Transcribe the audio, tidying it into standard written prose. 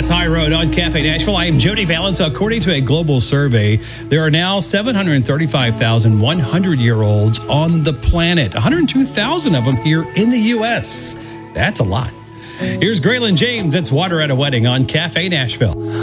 That's High Road on Cafe Nashville. I am Jody Valance. According to a global survey, there are now 735,000 100-year-olds on the planet. 102,000 of them here in the U.S. That's a lot. Here's Graylin James. It's Water at a Wedding on Cafe Nashville.